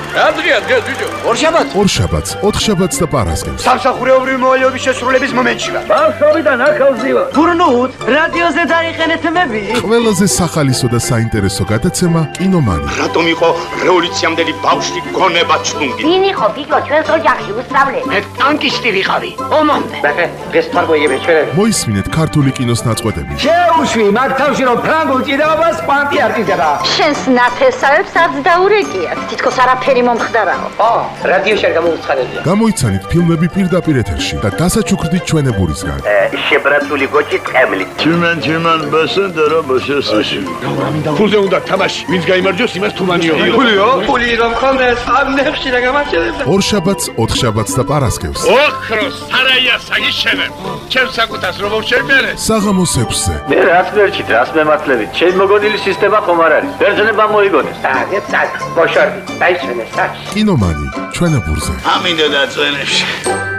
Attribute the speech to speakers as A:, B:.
A: ადრია დღეს ბიჭო.
B: ორშაბათს, ოთხშაბათს და პარასკევს.
C: სამსახურეობრივი მოვალეობის შესრულების მომენტში ვარ.
A: ბავშვობიდან აქ ავზივარ.
D: გურნუთ, რადიოზე დაიხენეთ მები.
B: ყველაზე სახალისო და საინტერესო გადაცემა კინომანი.
C: რატომ იყო რევოლუციამდელი ბავშვი გონება ჩლუნგი?
E: ვინ იყო ბიჭო ჩვენს ოჯახში უსწავლე?
C: მე ტანკისტი ვიყავი.
D: ომამდე.
C: დღეს თარგოიები ჩვენები.
B: მოისმინეთ ქართული კინოს ნაწყვეტები.
A: შეუშვი მაგ თავში რომ ფრანგულ ჭიდაობას კვანტი არტიზება.
E: შენს ნათესავებს არც დაურეკიათ. თითქოს არაფერი მომხდარაო.
C: რადიოში არ გამოუცხადებია.
B: გამოიცანით ფილმები პირდაპირ ეთერში და დასაჩუქრდით ჩვენებურისგან.
C: შებრატული გოჭი ტყემლით.
F: Тюмень, басендера, басесაში.
A: ფულზე უნდა თამაში. ვინც გაიმარჯვოს იმას თუმანიო.
C: ფული რომ ხონდეს ამ ნეხში რა გამარჯვებდა.
B: ორშაბათს, ოთხშაბათს და პარასკევს.
A: ოქროს სარაია საგიშენებ. ჩემს საკუთას რომ შევმერე.
B: საღამოს 6-ზე.
F: მე რაც ვერჩით, რაც მემართლებით. ჩემ მოგონილი სისტემა ხომ არ არის. ბერძნება მოიგონეს.
C: წაგ, მოშორდი. დაიშვენე საჩ.
B: კინომანი ჩვენებურზე.
F: ამინდა დაწვენებში.